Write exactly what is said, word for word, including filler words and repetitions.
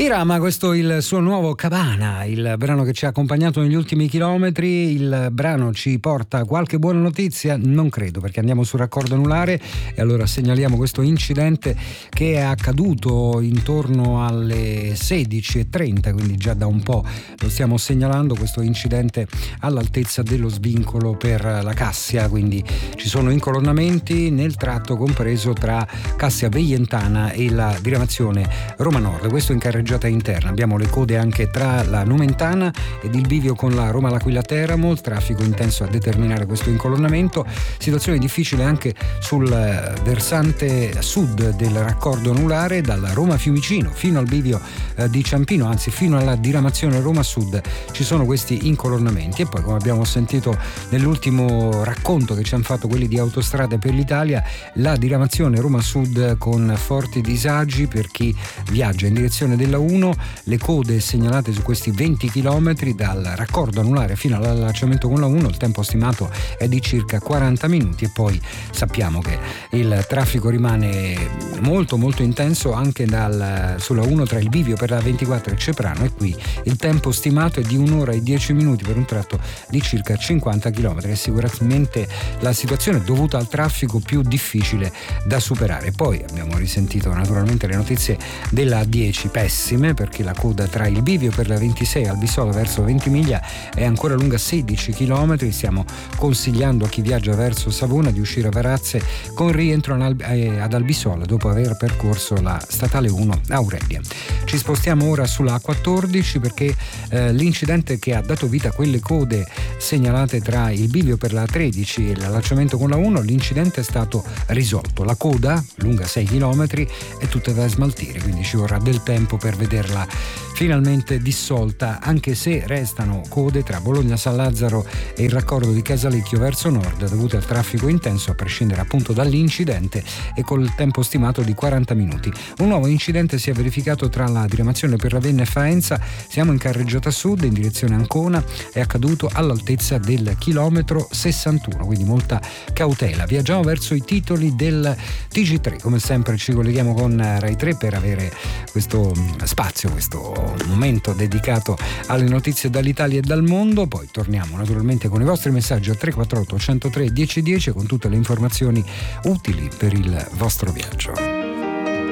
Irama, questo è il suo nuovo Cabana, il brano che ci ha accompagnato negli ultimi chilometri. Il brano ci porta qualche buona notizia? Non credo, perché andiamo sul raccordo anulare e allora segnaliamo questo incidente che è accaduto intorno alle sedici e trenta, quindi già da un po' lo stiamo segnalando, questo incidente all'altezza dello svincolo per la Cassia, quindi ci sono incolonnamenti nel tratto compreso tra Cassia Veientana e la diramazione Roma Nord, questo in carreggiata interna. Abbiamo le code anche tra la Nomentana ed il bivio con la Roma L'Aquila Teramo, il traffico intenso a determinare questo incolonnamento, situazione difficile anche sul versante sud del raccordo anulare dalla Roma Fiumicino fino al bivio eh, di Ciampino, anzi fino alla diramazione Roma Sud ci sono questi incolonnamenti. E poi, come abbiamo sentito nell'ultimo racconto che ci hanno fatto quelli di Autostrade per l'Italia, la diramazione Roma Sud con forti disagi per chi viaggia in direzione della uno, le code segnalate su questi venti chilometri dal raccordo anulare fino all'allacciamento con la uno, il tempo stimato è di circa quaranta minuti. E poi sappiamo che il traffico rimane molto molto intenso anche dal, sulla uno tra il bivio per la ventiquattro e Ceprano, e qui il tempo stimato è di un'ora e dieci minuti per un tratto di circa cinquanta chilometri. È sicuramente la situazione dovuta al traffico più difficile da superare. Poi abbiamo risentito naturalmente le notizie della A dieci pessime, perché la coda tra il bivio per la ventisei e Albisola verso Ventimiglia è ancora lunga sedici chilometri. Stiamo consigliando a chi viaggia verso Savona di uscire a Varazze con rientro ad Albisola dopo aver percorso la statale uno Aurelia. Ci spostiamo ora sulla A quattordici perché eh, l'incidente che ha dato vita a quelle code segnalate tra il bivio per la tredici e l'allacciamento con la uno, l'incidente è stato risolto. La coda, lunga sei chilometri, è tutta da smaltire, quindi ci vorrà del tempo per vederla finalmente dissolta, anche se restano code tra Bologna San Lazzaro e il raccordo di Casalecchio verso nord dovute al traffico intenso, a prescindere appunto dall'incidente, e col tempo stimato di quaranta minuti. Un nuovo incidente si è verificato tra la diramazione per Ravenna e Faenza, siamo in carreggiata sud in direzione Ancona, è accaduto all'altezza del chilometro sessantuno, quindi molta cautela. Viaggiamo verso i titoli del T G tre, come sempre ci colleghiamo con Rai tre per avere questo spazio, questo momento dedicato alle notizie dall'Italia e dal mondo. Poi torniamo naturalmente con i vostri messaggi al tre quattro otto uno zero tre uno zero uno zero con tutte le informazioni utili per il vostro viaggio.